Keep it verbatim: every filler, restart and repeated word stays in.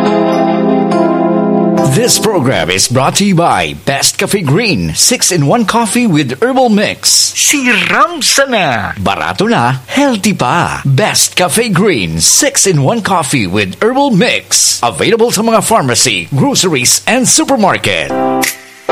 This program is brought to you by Best Cafe Green, six in one coffee with herbal mix. Si Ramsa na. Barato na, healthy pa. Best Cafe Green, six in one coffee with herbal mix. Available sa mga pharmacy, groceries, and supermarket.